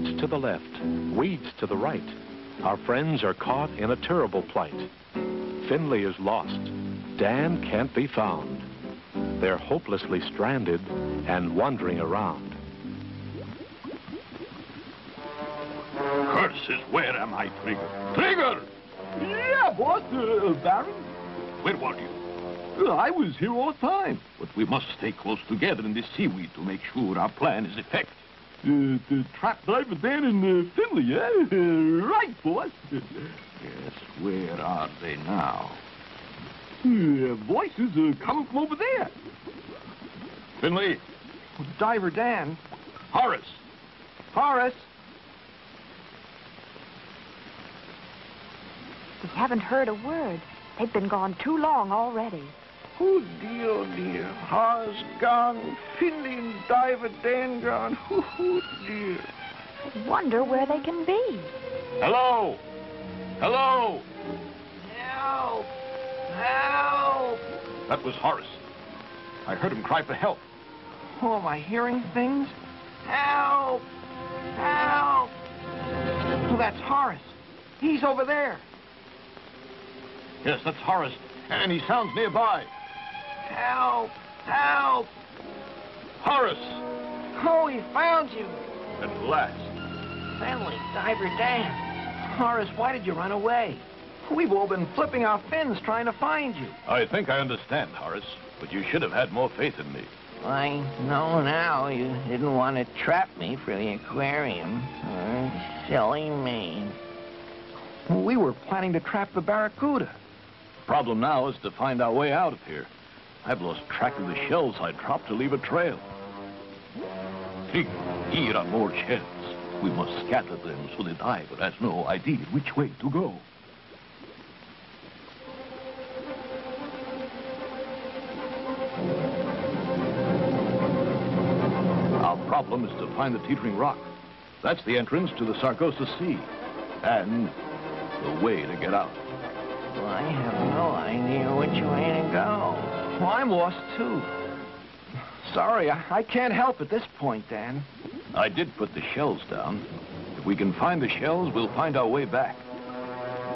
Roots to the left, weeds to the right. Our friends are caught in a terrible plight. Finley is lost. Dan can't be found. They're hopelessly stranded and wandering around. Curses, where am I, Trigger? Trigger! Yeah, boss, Baron. Where were you? I was here all the time. But we must stay close together in this seaweed to make sure our plan is effective. To trap Diver Dan and Finley, yeah? Right, boss. Yes, where are they now? Voices coming from over there. Finley! Diver Dan. Horace! Horace! We haven't heard a word. They've been gone too long already. Oh, dear. Horace gone. Finley and Diver Dan gone. Oh, dear. I wonder where they can be. Hello! Hello! Help! Help! That was Horace. I heard him cry for help. Oh, am I hearing things? Help! Help! Oh, that's Horace. He's over there. Yes, that's Horace, and he sounds nearby. Help! Help! Horace! Oh, he found you. At last. Finley, Diver Dan. Horace, why did you run away? We've all been flipping our fins trying to find you. I think I understand, Horace, but you should have had more faith in me. I know now you didn't want to trap me for the aquarium. Silly me. We were planning to trap the Barracuda. Problem now is to find our way out of here. I've lost track of the shells I dropped to leave a trail. Think, here are more shells. We must scatter them so the diver has no idea which way to go. Our problem is to find the Teetering Rock. That's the entrance to the Sargasso Sea. And the way to get out. Well, I have no idea which way to go. Well, I'm lost, too. Sorry, I can't help at this point, Dan. I did put the shells down. If we can find the shells, we'll find our way back.